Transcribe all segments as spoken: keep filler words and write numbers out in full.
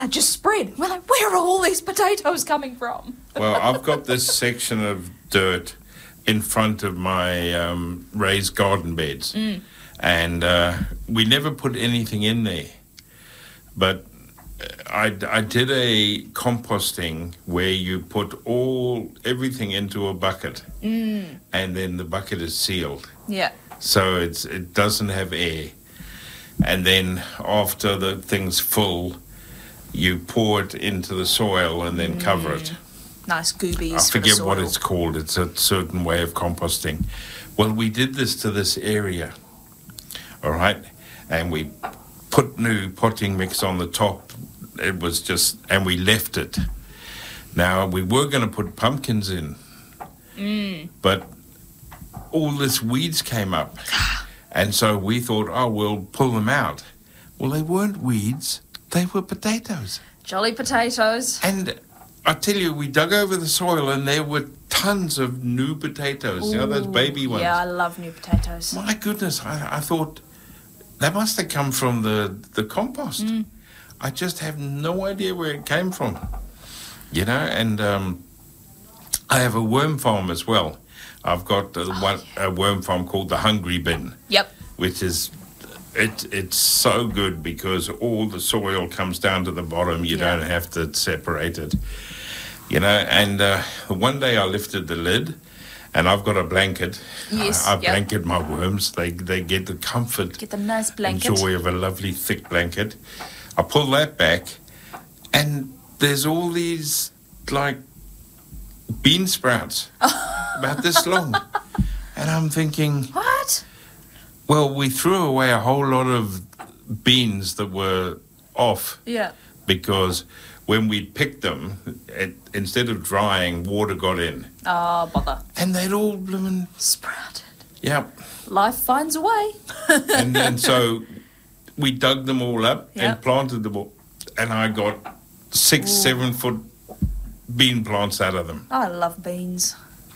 It just spread. We're like, where are all these potatoes coming from? Well, I've got this section of dirt in front of my um, raised garden beds. Mm. And uh, we never put anything in there. But I, I did a composting where you put all everything into a bucket. Mm. And then the bucket is sealed. Yeah. So it's it doesn't have air. And then after the thing's full, you pour it into the soil and then mm. cover it. Nice goobies. I forget for the soil. what it's called. It's a certain way of composting. Well, we did this to this area, all right? And we put new potting mix on the top. It was just, and we left it. Now, we were going to put pumpkins in, mm. but all this weeds came up. And so we thought, oh, we'll pull them out. Well, they weren't weeds. They were potatoes. Jolly potatoes. And I tell you, we dug over the soil and there were tons of new potatoes. Ooh, you know, those baby ones. Yeah, I love new potatoes. My goodness, I, I thought they must have come from the, the compost. Mm. I just have no idea where it came from. You know, and um, I have a worm farm as well. I've got uh, oh, one, yeah. a worm farm called the Hungry Bin. Yep. Which is... It, it's so good because all the soil comes down to the bottom. You yeah. don't have to separate it, you know. And uh, one day I lifted the lid and I've got a blanket. Yes, I, I yep. blanket my worms. They they get the comfort, get the nice blanket, and joy of a lovely thick blanket. I pull that back and there's all these like bean sprouts about this long. And I'm thinking... What? Well, we threw away a whole lot of beans that were off. Yeah. Because when we picked them, it, instead of drying, water got in. Oh, bother. And they'd all bloomin' sprouted. Yep. Life finds a way. and then so we dug them all up yep. and planted them all. And I got six, Ooh. seven foot bean plants out of them. I love beans.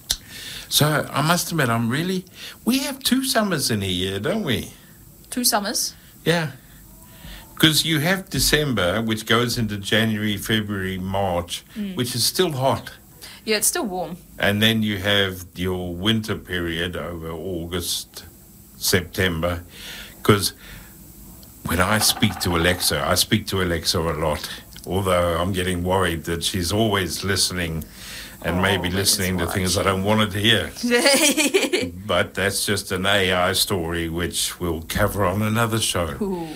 So I must admit, I'm really... We have two summers in a year, don't we? Two summers? Yeah. Because you have December, which goes into January, February, March, mm. which is still hot. Yeah, it's still warm. And then you have your winter period over August, September. Because when I speak to Alexa, I speak to Alexa a lot. Although I'm getting worried that she's always listening and oh, maybe listening to things I don't want her to hear. But that's just an A I story which we'll cover on another show. Ooh.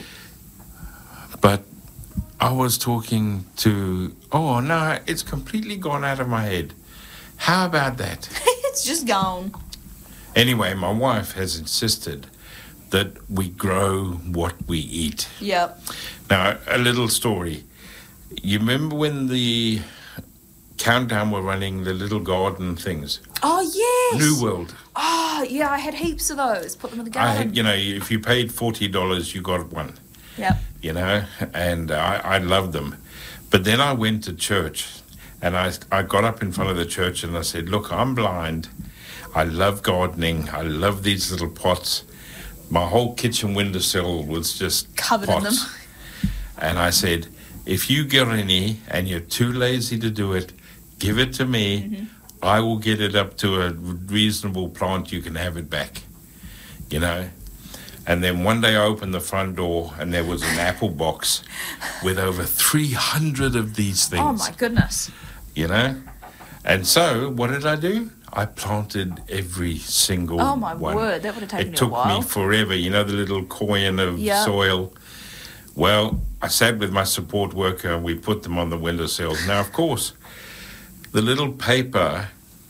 But I was talking to... Oh, no, it's completely gone out of my head. How about that? It's just gone. Anyway, my wife has insisted that we grow what we eat. Yep. Now, a little story. You remember when the... Countdown were running the little garden things. Oh, yes. New World. Oh, yeah, I had heaps of those. Put them in the garden. I had, you know, if you paid forty dollars, you got one. Yep. You know, and I, I loved them. But then I went to church, and I, I got up in front of the church, and I said, look, I'm blind. I love gardening. I love these little pots. My whole kitchen windowsill was just covered pots. in them. And I said, if you get any and you're too lazy to do it, give it to me. Mm-hmm. I will get it up to a reasonable plant. You can have it back, you know. And then one day I opened the front door and there was an apple box with over three hundred of these things. Oh, my goodness. You know. And so what did I do? I planted every single Oh, my one. word. That would have taken it me a took while. me forever. You know, the little coin of yep. soil. Well, I sat with my support worker and we put them on the windowsills. Now, of course... The little paper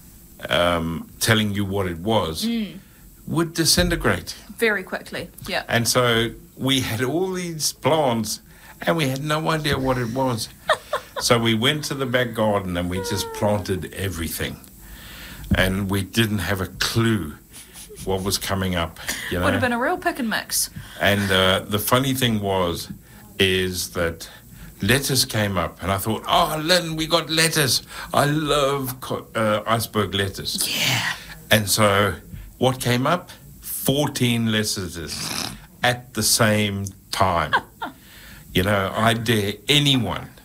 um, telling you what it was mm. would disintegrate. Very quickly, yeah. And so we had all these plants and we had no idea what it was. So we went to the back garden and we just planted everything. And we didn't have a clue what was coming up. You know? Would have been a real pick and mix. And uh, the funny thing was, is that... lettuce came up, and I thought, oh, Lynn, we got lettuce. I love uh, iceberg lettuce. Yeah. And so what came up? fourteen lettuces at the same time. You know, I dare anyone